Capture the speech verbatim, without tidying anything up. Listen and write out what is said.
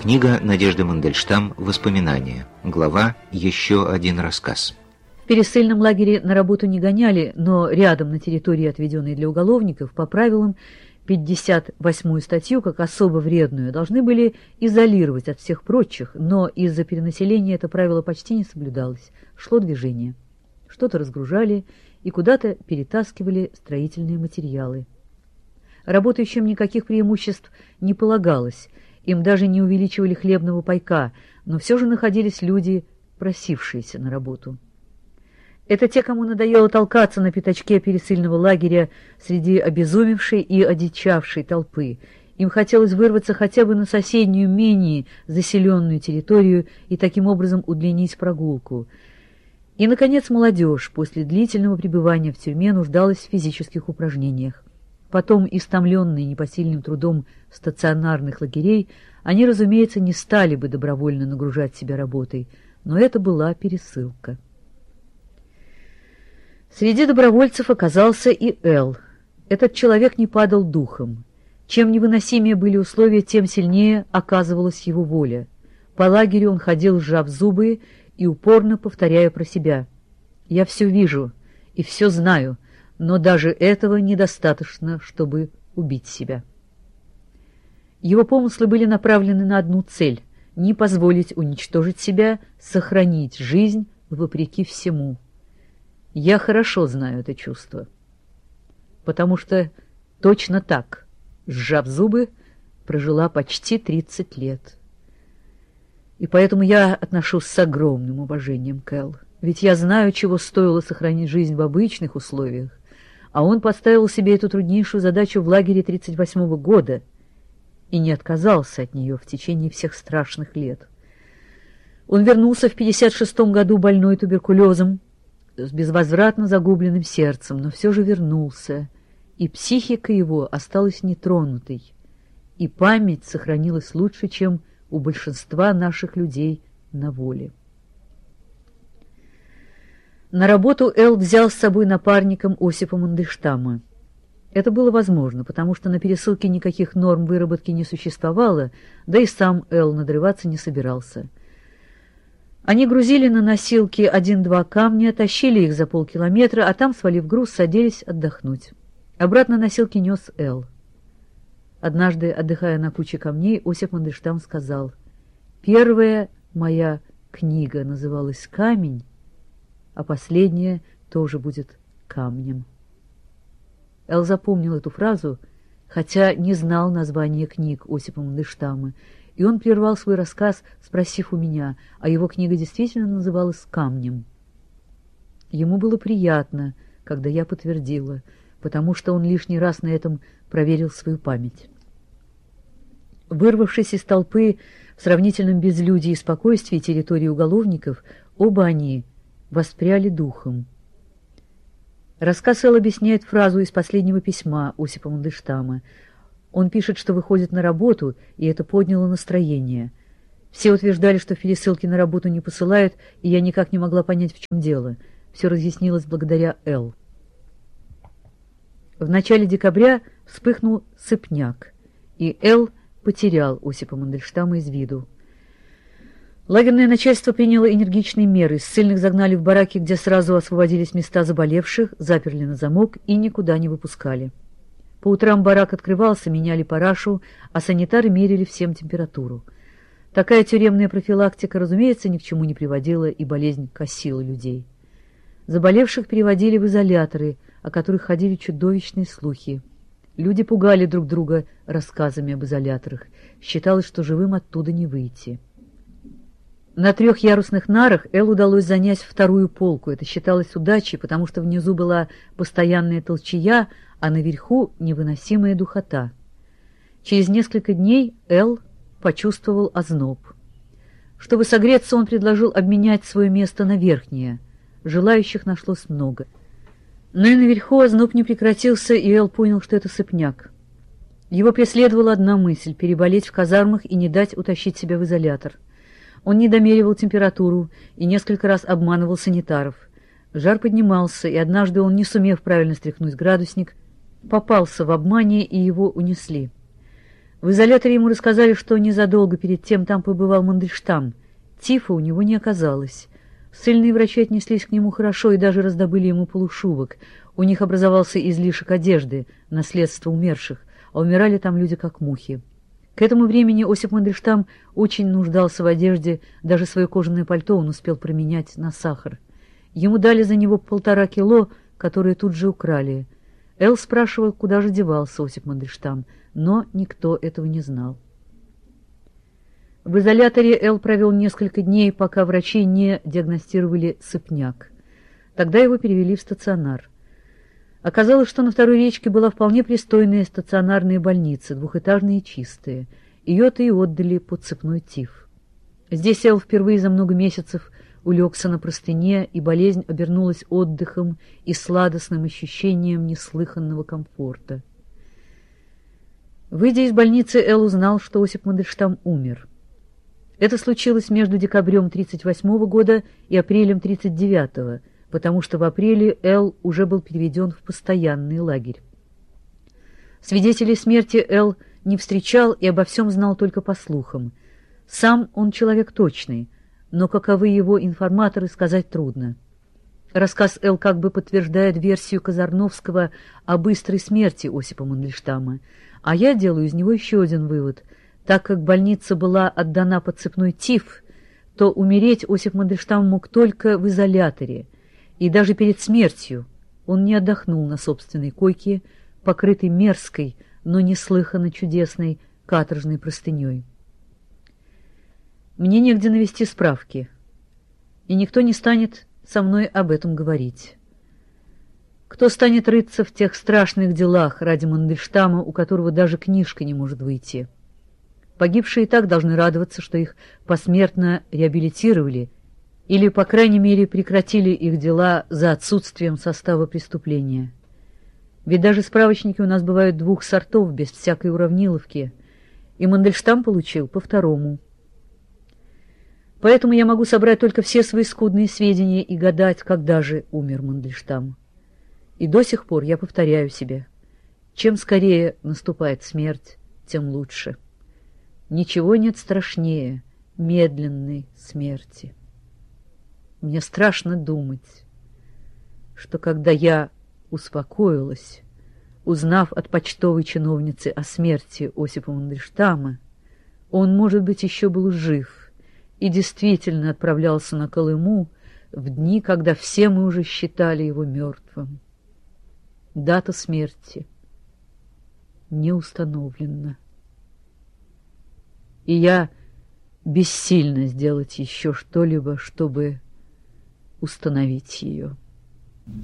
Книга Надежды Мандельштам «Воспоминания». Глава «Еще один рассказ». В пересыльном лагере на работу не гоняли, но рядом на территории, отведенной для уголовников, по правилам пятьдесят восьмую статью, как особо вредную, должны были изолировать от всех прочих, но из-за перенаселения это правило почти не соблюдалось. Шло движение. Что-то разгружали и куда-то перетаскивали строительные материалы. Работающим никаких преимуществ не полагалось, им даже не увеличивали хлебного пайка, но все же находились люди, просившиеся на работу. Это те, кому надоело толкаться на пятачке пересыльного лагеря среди обезумевшей и одичавшей толпы. Им хотелось вырваться хотя бы на соседнюю, менее заселенную территорию и таким образом удлинить прогулку. И, наконец, молодежь после длительного пребывания в тюрьме нуждалась в физических упражнениях. Потом, истомленные непосильным трудом стационарных лагерей, они, разумеется, не стали бы добровольно нагружать себя работой, но это была пересылка. Среди добровольцев оказался и Эл. Этот человек не падал духом. Чем невыносимее были условия, тем сильнее оказывалась его воля. По лагерю он ходил, сжав зубы, и упорно повторяя про себя: «Я все вижу и все знаю, но даже этого недостаточно, чтобы убить себя». Его помыслы были направлены на одну цель — не позволить уничтожить себя, сохранить жизнь вопреки всему. Я хорошо знаю это чувство, потому что точно так, сжав зубы, прожила почти тридцать лет. И поэтому я отношусь с огромным уважением к Эл, ведь я знаю, чего стоило сохранить жизнь в обычных условиях, а он поставил себе эту труднейшую задачу в лагере тридцать восьмого года и не отказался от нее в течение всех страшных лет. Он вернулся в пятьдесят шестом году больной туберкулезом, с безвозвратно загубленным сердцем, но все же вернулся, и психика его осталась нетронутой, и память сохранилась лучше, чем у большинства наших людей на воле. На работу Эл взял с собой напарником Осипа Мандельштама. Это было возможно, потому что на пересылке никаких норм выработки не существовало, да и сам Эл надрываться не собирался. Они грузили на носилки один-два камня, тащили их за полкилометра, а там, свалив груз, садились отдохнуть. Обратно носилки нес Эл. Однажды, отдыхая на куче камней, Осип Мандельштам сказал: «Первая моя книга называлась «Камень», а последняя тоже будет камнем». Эл запомнил эту фразу, хотя не знал названия книг Осипа Мандельштама, и он прервал свой рассказ, спросив у меня, а его книга действительно называлась «Камнем». Ему было приятно, когда я подтвердила, потому что он лишний раз на этом проверил свою память. Вырвавшись из толпы в сравнительном безлюдии и спокойствии территории уголовников, оба они воспряли духом. Рассказ Эл объясняет фразу из последнего письма Осипа Мандельштама. Он пишет, что выходит на работу, и это подняло настроение. Все утверждали, что в пересылке на работу не посылают, и я никак не могла понять, в чем дело. Все разъяснилось благодаря Эл. В начале декабря вспыхнул сыпняк, и Эл потерял Осипа Мандельштама из виду. Лагерное начальство приняло энергичные меры. Ссыльных загнали в бараки, где сразу освободились места заболевших, заперли на замок и никуда не выпускали. По утрам барак открывался, меняли парашу, а санитары мерили всем температуру. Такая тюремная профилактика, разумеется, ни к чему не приводила, и болезнь косила людей. Заболевших переводили в изоляторы, о которых ходили чудовищные слухи. Люди пугали друг друга рассказами об изоляторах. Считалось, что живым оттуда не выйти. На трехъярусных нарах Эл удалось занять вторую полку. Это считалось удачей, потому что внизу была постоянная толчая, а наверху невыносимая духота. Через несколько дней Эл почувствовал озноб. Чтобы согреться, он предложил обменять свое место на верхнее. Желающих нашлось много. Но и наверху озноб не прекратился, и Эл понял, что это сыпняк. Его преследовала одна мысль — переболеть в казармах и не дать утащить себя в изолятор. Он недомеривал температуру и несколько раз обманывал санитаров. Жар поднимался, и однажды он, не сумев правильно стряхнуть градусник, попался в обмане, и его унесли. В изоляторе ему рассказали, что незадолго перед тем там побывал Мандельштам. Тифа у него не оказалось. Ссыльные врачи отнеслись к нему хорошо и даже раздобыли ему полушубок. У них образовался излишек одежды, наследство умерших, а умирали там люди как мухи. К этому времени Осип Мандельштам очень нуждался в одежде, даже свое кожаное пальто он успел променять на сахар. Ему дали за него полтора кило, которые тут же украли. Эл спрашивал, куда же девался Осип Мандельштам, но никто этого не знал. В изоляторе Эл провел несколько дней, пока врачи не диагностировали сыпняк. Тогда его перевели в стационар. Оказалось, что на Второй речке была вполне пристойная стационарная больница, двухэтажная и чистая. Ее-то и отдали под цепной тиф. Здесь Эл впервые за много месяцев улегся на простыне, и болезнь обернулась отдыхом и сладостным ощущением неслыханного комфорта. Выйдя из больницы, Эл узнал, что Осип Мандельштам умер. Это случилось между декабрем тридцать восьмого года и апрелем тридцать девятого, потому что в апреле Эл уже был переведен в постоянный лагерь. Свидетелей смерти Эл не встречал и обо всем знал только по слухам. Сам он человек точный, но каковы его информаторы, сказать трудно. Рассказ Эл как бы подтверждает версию Казарновского о быстрой смерти Осипа Мандельштама, а я делаю из него еще один вывод. Так как больница была отдана под цепной тиф, то умереть Осип Мандельштам мог только в изоляторе, и даже перед смертью он не отдохнул на собственной койке, покрытой мерзкой, но неслыханно чудесной каторжной простыней. Мне негде навести справки, и никто не станет со мной об этом говорить. Кто станет рыться в тех страшных делах ради Мандельштама, у которого даже книжка не может выйти? Погибшие и так должны радоваться, что их посмертно реабилитировали или, по крайней мере, прекратили их дела за отсутствием состава преступления. Ведь даже справочники у нас бывают двух сортов, без всякой уравниловки, и Мандельштам получил по второму. Поэтому я могу собрать только все свои скудные сведения и гадать, когда же умер Мандельштам. И до сих пор я повторяю себе, чем скорее наступает смерть, тем лучше. Ничего нет страшнее медленной смерти. Мне страшно думать, что когда я успокоилась, узнав от почтовой чиновницы о смерти Осипа Мандельштама, он, может быть, еще был жив и действительно отправлялся на Колыму в дни, когда все мы уже считали его мертвым. Дата смерти не установлена. И я бессильна сделать еще что-либо, чтобы установить ее.